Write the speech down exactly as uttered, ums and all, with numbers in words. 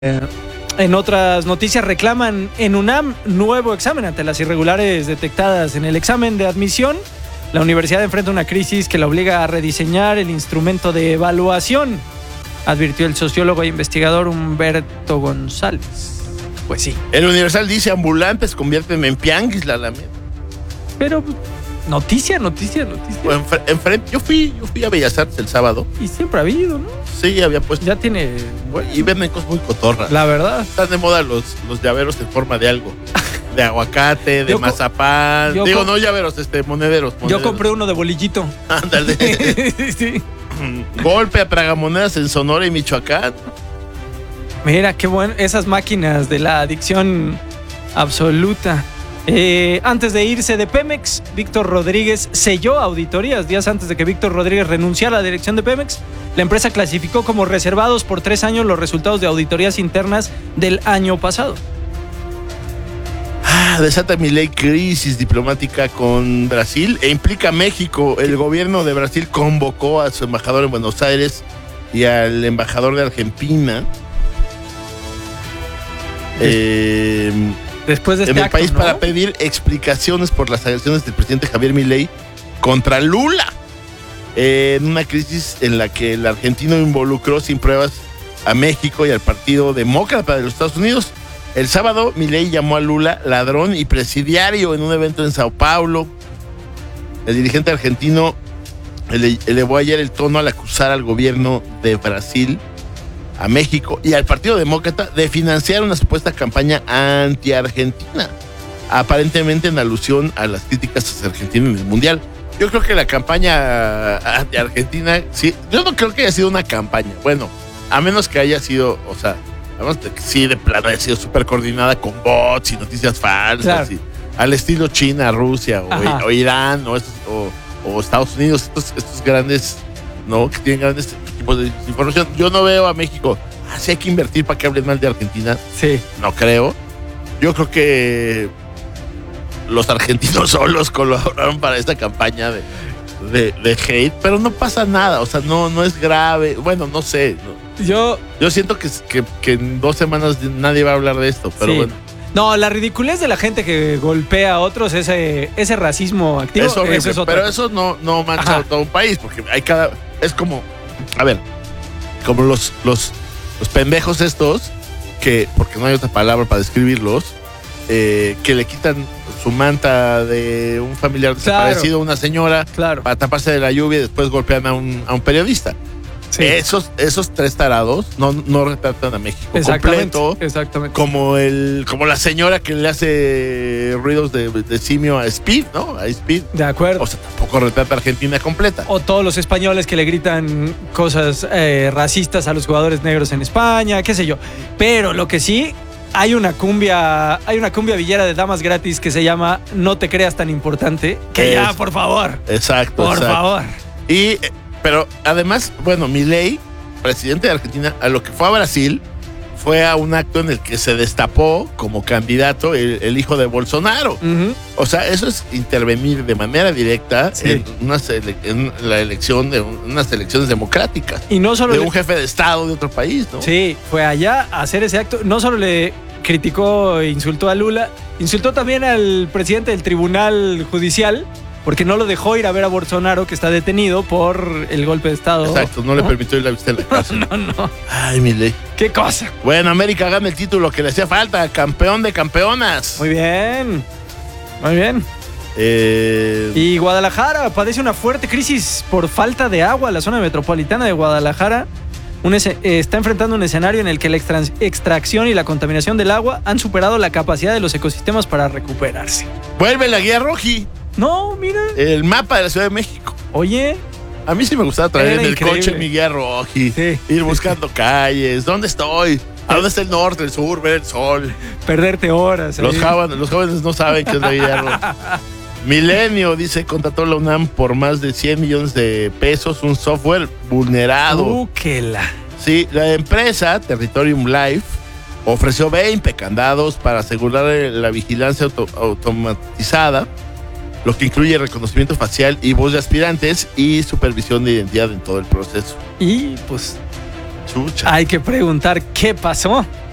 En otras noticias, reclaman en UNAM nuevo examen ante las irregularidades detectadas en el examen de admisión. La universidad enfrenta una crisis que la obliga a rediseñar el instrumento de evaluación, advirtió el sociólogo e investigador Humberto González. Pues sí. El Universal dice: ambulantes convierten en pianguis la Alameda. Pero noticia, noticia, noticia. Bueno, enfrente, yo fui, yo fui a Bellas Artes el sábado. Y siempre ha habido, ¿no? Sí, había puesto. Ya tiene. Bueno, y venden cosas muy cotorras. La verdad. Están de moda los, los llaveros en forma de algo. De aguacate, de yo mazapán. Co- Digo, no llaveros, este, monederos, monederos. Yo compré uno de bolillito. Ándale. Sí. Golpe a tragamonedas en Sonora y Michoacán. Mira, qué bueno. Esas máquinas de la adicción absoluta. Eh, antes de irse de Pemex, Víctor Rodríguez selló auditorías. Días antes de que Víctor Rodríguez renunciara a la dirección de Pemex, la empresa clasificó como reservados por tres años los resultados de auditorías internas del año pasado. Ah, desata Milei crisis diplomática con Brasil e implica a México. El gobierno de Brasil convocó a su embajador en Buenos Aires y al embajador de Argentina. Eh, Después de este en el acto, país, ¿no? para pedir explicaciones por las agresiones del presidente Javier Milei contra Lula, eh, en una crisis en la que el argentino involucró sin pruebas a México y al Partido Demócrata de los Estados Unidos. El sábado, Milei llamó a Lula ladrón y presidiario en un evento en Sao Paulo. El dirigente argentino ele- elevó ayer el tono al acusar al gobierno de Brasil, a México y al Partido Demócrata de financiar una supuesta campaña anti-argentina, aparentemente en alusión a las críticas hacia Argentina en el Mundial. Yo creo que la campaña anti-argentina, sí, yo no creo que haya sido una campaña, bueno, a menos que haya sido, o sea, a menos de que sí, de plano haya sido súper coordinada con bots y noticias falsas, claro. Y, al estilo China, Rusia o, o Irán o, estos, o, o Estados Unidos, estos, estos grandes, ¿no? Que tienen grandes tipos de información. Yo no veo a México, ah, sí hay que invertir para que hablen mal de Argentina. Sí. No creo. Yo creo que los argentinos solos colaboraron para esta campaña de, de, de hate, pero no pasa nada, o sea, no, no es grave. Bueno, no sé. No. Yo, Yo siento que, que, que en dos semanas nadie va a hablar de esto, pero sí. Bueno. No, la ridiculez de la gente que golpea a otros, ese, ese racismo activo, es horrible, eso es otra pero cosa. Eso no, no mancha a todo un país, porque hay cada... Es como, a ver, como los, los, los pendejos estos, que, porque no hay otra palabra para describirlos, eh, que le quitan su manta de un familiar desaparecido, claro, a una señora, claro, para taparse de la lluvia y después golpean a un, a un periodista. Sí. Esos, esos tres tarados no, no retratan a México exactamente, completo. Exactamente. Como el, como la señora que le hace ruidos de, de simio a Speed, ¿no? A Speed. De acuerdo. O sea, tampoco retrata a Argentina completa. O todos los españoles que le gritan cosas eh, racistas a los jugadores negros en España, qué sé yo. Pero lo que sí, hay una cumbia, hay una cumbia villera de damas gratis que se llama No te creas tan importante. Que es, ya, por favor. Exacto. Por exacto. favor. Y... Pero además, bueno, Milei, presidente de Argentina, a lo que fue a Brasil, fue a un acto en el que se destapó como candidato el, el hijo de Bolsonaro. Uh-huh. O sea, eso es intervenir de manera directa, sí, en, una sele- en la elección de un, unas elecciones democráticas. Y no solo de le... un jefe de Estado de otro país, ¿no? Sí, fue allá a hacer ese acto. No solo le criticó e insultó a Lula, insultó también al presidente del Tribunal Judicial, porque no lo dejó ir a ver a Bolsonaro, que está detenido por el golpe de Estado. Exacto, no, ¿no? le permitió ir a visitar la casa. No, no, no. Ay, Milei. ¿Qué cosa? Bueno, América gana el título que le hacía falta, campeón de campeonas. Muy bien, muy bien. Eh... Y Guadalajara padece una fuerte crisis por falta de agua. La zona metropolitana de Guadalajara un es- está enfrentando un escenario en el que la extra- extracción y la contaminación del agua han superado la capacidad de los ecosistemas para recuperarse. Vuelve la guía Roji. No, mira. El mapa de la Ciudad de México. Oye. A mí sí me gustaba traer Era en el increíble. coche mi guía Roji. Sí. Ir buscando calles. ¿Dónde estoy? ¿A dónde está el norte, el sur, ver el sol? Perderte horas. Los, ahí. jóvenes, los jóvenes no saben qué es la guía Roji. Milenio, dice, contrató la UNAM por más de cien millones de pesos un software vulnerado. Uh, que la. Sí, la empresa Territorium Life ofreció veinte candados para asegurar la vigilancia auto- automatizada, lo que incluye reconocimiento facial y voz de aspirantes y supervisión de identidad en todo el proceso. Y pues Chucha. hay que preguntar qué pasó.